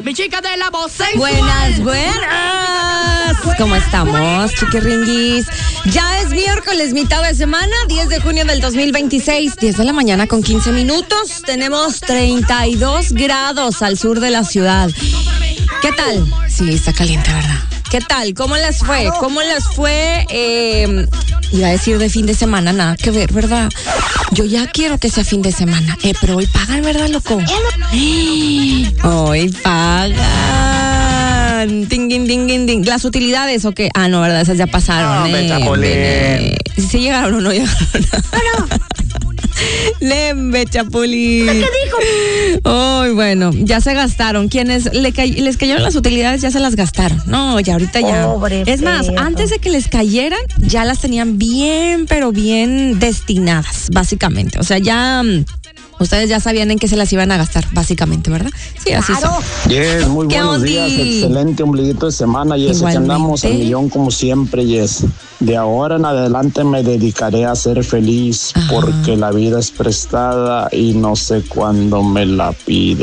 Mi chica de la voz. Buenas. ¿Cómo estamos, chiquirringuis? Ya es miércoles, mitad de semana, 10 de junio del 2026, 10 de la mañana con 15 minutos. Tenemos 32 grados al sur de la ciudad. ¿Qué tal? Sí, está caliente, ¿verdad? ¿Qué tal? ¿Cómo les fue? Iba a decir de fin de semana, nada que ver, ¿verdad? Yo ya quiero que sea fin de semana. Pero hoy pagan, ¿verdad, loco? Hoy pagan. Ding, ding, ding, ding, ding. ¿Las utilidades o qué? Ah, no, ¿verdad? Esas ya pasaron. ¿Sí llegaron o no llegaron? Lembe, Chapulín. ¿Qué dijo? Ay, bueno, ya se gastaron. Quienes les cayeron las utilidades ya se las gastaron. No, ya ahorita ya. Pobre es más, perro. antes de que les cayeran, ya las tenían bien, pero bien destinadas, básicamente. O sea, ya ustedes ya sabían en qué se las iban a gastar, básicamente, ¿verdad? Sí, así son. Yes, muy ¿Qué buenos onda? días, excelente ombliguito de semana, Yes, aquí Igualmente. andamos al millón como siempre, Yes. De ahora en adelante me dedicaré a ser feliz, Ajá. porque la vida es prestada y no sé cuándo me la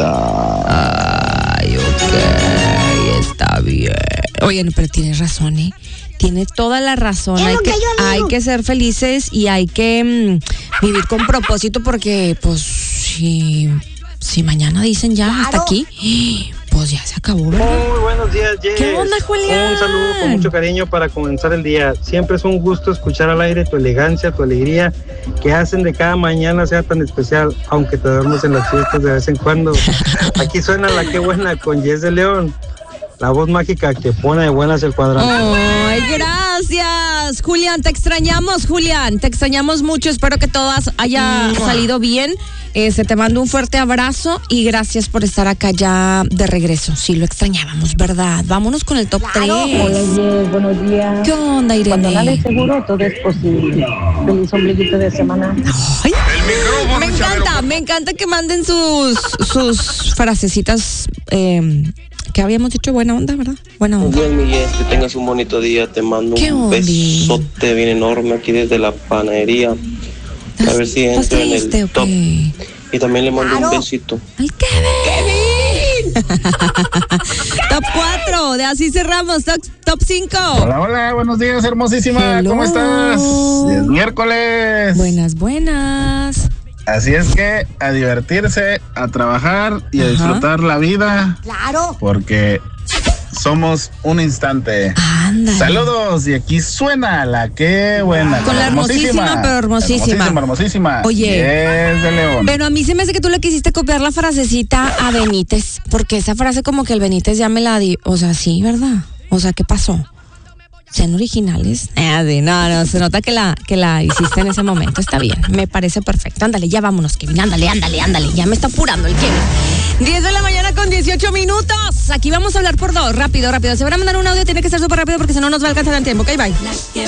pida. Ay, ok, está bien. Oye, no, pero tienes razón, ¿eh? Tiene toda la razón. Es lo que yo digo. Hay que ser felices y hay que vivir con propósito porque, pues, si mañana dicen ya hasta aquí, pues ya se acabó, ¿verdad? Muy buenos días, Jess. ¿Qué onda, Julián? Un saludo con mucho cariño para comenzar el día. Siempre es un gusto escuchar al aire tu elegancia, tu alegría, que hacen de cada mañana sea tan especial, aunque te duermes en las fiestas de vez en cuando. Aquí suena la que buena con Jess de León, la voz mágica que pone de buenas el cuadrante. Ay, gracias, Julián. Te extrañamos, Julián. Te extrañamos mucho. Espero que todo haya salido bien. Te mando un fuerte abrazo y gracias por estar acá ya de regreso. Sí, lo extrañábamos, ¿verdad? Vámonos con el top 3. Hola, Jess, buenos días. ¿Qué onda, Cuando nada es Irene? seguro, todo es posible. Feliz ombliguito de semana. Ay, me encanta que manden sus frasecitas que habíamos dicho buena onda, ¿verdad? Buena onda. Bien, Miguel, que tengas un bonito día. Te mando ¿Qué un onda? besote bien enorme aquí desde la panadería. A ver si ¿Estás entro en triste o el top. qué? Y también le mando un besito. ¡Ay, Kevin! Top 4, de así cerramos. Top 5. Hola, hola, buenos días, hermosísima. Hello. ¿Cómo estás? Es miércoles. Buenas. Así es que a divertirse, a trabajar y a Ajá. disfrutar la vida, Claro. porque somos un instante. Ándale. Saludos, y aquí suena la que buena. Con la hermosísima, pero hermosísima. Hermosísima. Oye. Yes de León. Pero a mí se me hace que tú le quisiste copiar la frasecita a Benítez, porque esa frase como que el Benítez ya me la di, o sea, sí, ¿verdad? O sea, ¿qué pasó? ¿Sean originales? Sí, no, se nota que la hiciste en ese momento, está bien, me parece perfecto. Ándale, ya vámonos, Kevin, ándale, ya me está apurando el Kevin. 10 de la mañana con 18 minutos, aquí vamos a hablar por dos, rápido. Se van a mandar un audio, tiene que ser súper rápido porque si no nos va a alcanzar el tiempo, ok, bye.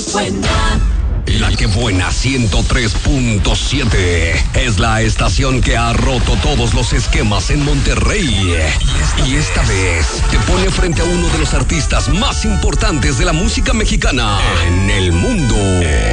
La que buena 103.7 es la estación que ha roto todos los esquemas en Monterrey. Y esta vez te pone frente a uno de los artistas más importantes de la música mexicana en el mundo.